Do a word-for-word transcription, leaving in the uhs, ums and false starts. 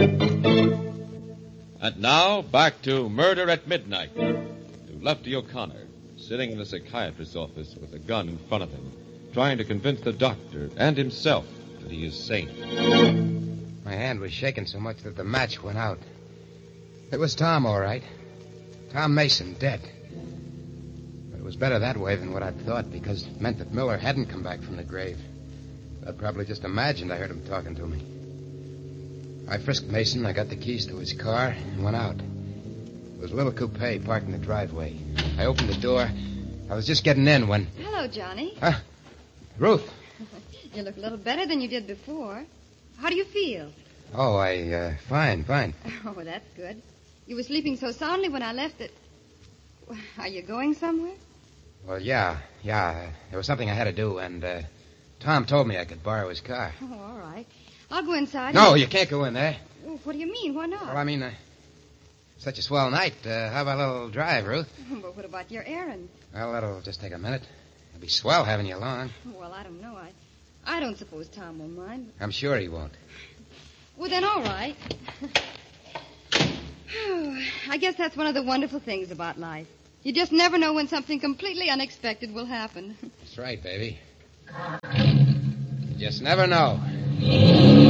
And now, back to Murder at Midnight. To Lefty O'Connor, sitting in the psychiatrist's office with a gun in front of him, trying to convince the doctor and himself that he is sane. My hand was shaking so much that the match went out. It was Tom, all right. Tom Mason, dead. But it was better that way than what I'd thought, because it meant that Miller hadn't come back from the grave. I'd probably just imagined I heard him talking to me. I frisked Mason, I got the keys to his car, and went out. It was a little coupe parked in the driveway. I opened the door. I was just getting in when... Hello, Johnny. Huh? Ruth. You look a little better than you did before. How do you feel? Oh, I, uh, fine, fine. Oh, that's good. You were sleeping so soundly when I left that... Are you going somewhere? Well, yeah, yeah. There was something I had to do, and, uh, Tom told me I could borrow his car. Oh, all right. I'll go inside. No, and... you can't go in there. Oh, what do you mean? Why not? Well, I mean, uh, such a swell night. Uh, how about a little drive, Ruth? But what about your errand? Well, that'll just take a minute. It'll be swell having you along. Well, I don't know. I, I don't suppose Tom will mind. I'm sure he won't. Well, then, all right. I guess that's one of the wonderful things about life. You just never know when something completely unexpected will happen. That's right, baby. You just never know.